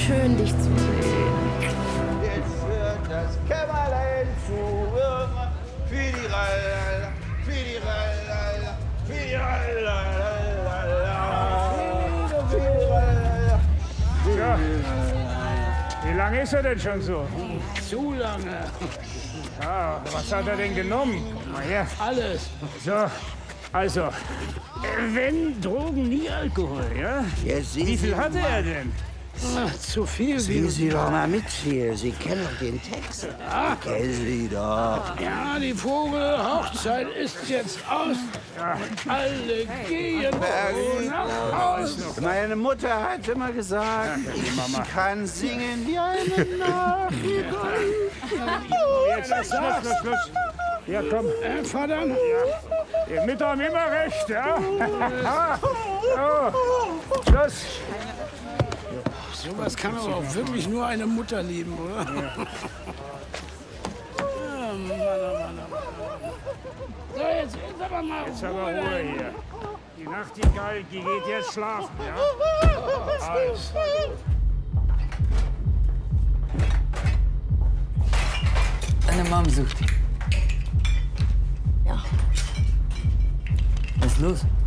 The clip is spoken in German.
schön, dich zu sehen. Jetzt wird das Kämmerlein zu für die Rallala, für die Rallala, für die Rallala, für die Rallala. Ja. Wie lange ist er denn schon so? Zu lange. Ja, was hat er denn genommen? Na ja. Alles. So, also, wenn Drogen, nie Alkohol, ja? Wie viel hatte er denn? Ach, zu viel. Singen Sie doch mal mit hier. Sie kennen doch den Text. Sie kennen Sie doch. Ja, die Vogelhochzeit ist jetzt aus. Und alle gehen nach Hause. Meine Mutter hat immer gesagt, ich kann singen wie eine Nachtigall. Jetzt, Schluss. Ja, komm. Vater? Ihr Mütter haben immer recht, ja? So, Schluss. Sowas kann aber auch wirklich nur eine Mutter lieben, oder? Ja. Mann. So, jetzt aber mal Jetzt aber Ruhe hier. Die Nachtigall, die geht jetzt schlafen, ja? Alles. Deine Mom sucht dich. Ja. Was ist los?